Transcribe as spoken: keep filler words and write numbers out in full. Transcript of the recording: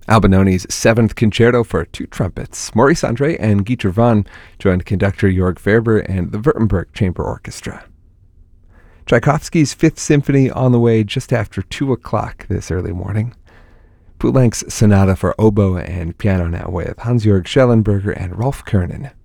Albinoni's Seventh Concerto for Two Trumpets. Maurice Andre and Guy Vann joined conductor Jörg Ferber and the Württemberg Chamber Orchestra. Tchaikovsky's Fifth Symphony on the way just after two o'clock this early morning. Poulenc's Sonata for Oboe and Piano now with Hans-Jörg Schellenberger and Rolf Kernen.